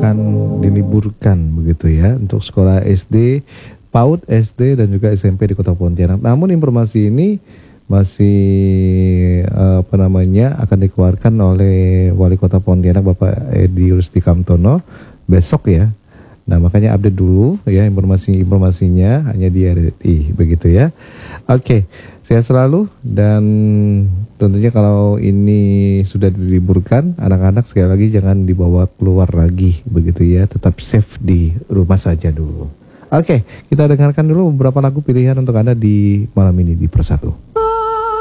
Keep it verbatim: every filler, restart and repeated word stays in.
akan diliburkan begitu ya untuk sekolah S D, PAUD, S D dan juga S M P di Kota Pontianak. Namun informasi ini masih uh, apa namanya akan dikeluarkan oleh Wali Kota Pontianak Bapak Edi Rusdi Kamtono besok ya. Nah makanya update dulu ya informasi-informasinya hanya di R R I begitu ya. Oke, sehat selalu dan tentunya kalau ini sudah diliburkan, anak-anak sekali lagi jangan dibawa keluar lagi begitu ya, tetap safe di rumah saja dulu. Oke, kita dengarkan dulu beberapa lagu pilihan untuk Anda di malam ini di Persatu.